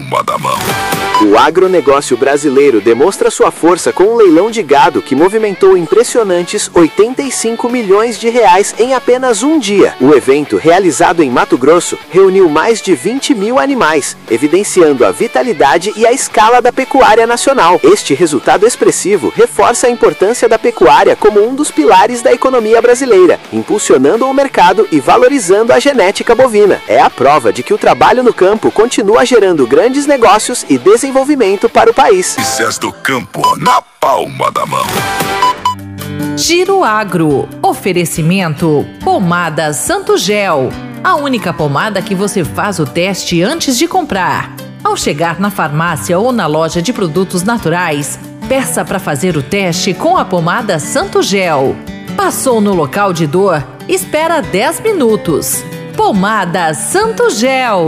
palma da mão. O agronegócio brasileiro demonstra sua força com um leilão de gado que movimentou impressionantes 85 milhões de reais em apenas um dia. O evento, realizado em Mato Grosso, reuniu mais de 20 mil animais, evidenciando a vitalidade e a escala da pecuária nacional. Este resultado expressivo reforça a importância da pecuária como um dos pilares da economia brasileira, impulsionando o mercado e valorizando a genética bovina. É a prova de que o trabalho no campo continua gerando grandes negócios e desenvolvimento para o país. Notícias do campo na palma da mão. Giro Agro. Oferecimento Pomada Santo Gel. A única pomada que você faz o teste antes de comprar. Ao chegar na farmácia ou na loja de produtos naturais, peça para fazer o teste com a pomada Santo Gel. Passou no local de dor? Espera 10 minutos. Pomada Santo Gel.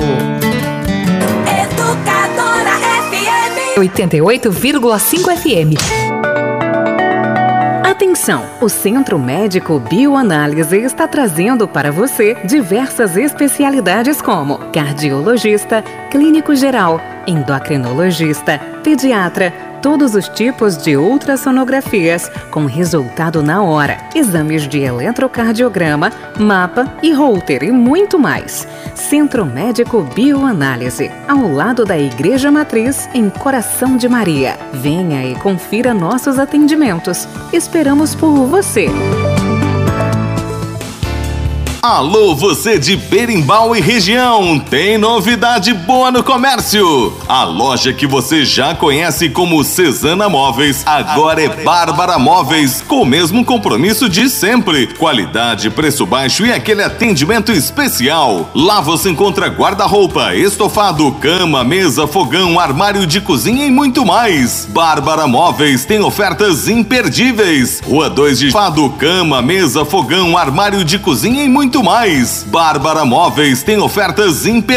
Educadora FM 88,5 FM. Atenção! O Centro Médico Bioanálise está trazendo para você diversas especialidades como cardiologista, clínico geral, endocrinologista, pediatra, todos os tipos de ultrassonografias com resultado na hora, exames de eletrocardiograma, mapa e Holter e muito mais. Centro Médico Bioanálise, ao lado da Igreja Matriz, em Coração de Maria. Venha e confira nossos atendimentos. Esperamos por você. Alô, você de Berimbau e região, tem novidade boa no comércio. A loja que você já conhece como Cesana Móveis, agora é Bárbara Móveis, com o mesmo compromisso de sempre. Qualidade, preço baixo e aquele atendimento especial. Lá você encontra guarda-roupa, estofado, cama, mesa, fogão, armário de cozinha e muito mais. Bárbara Móveis tem ofertas imperdíveis. Rua 2 de Fado, cama, mesa, fogão, armário de cozinha e muito mais. Bárbara Móveis tem ofertas imperdíveis.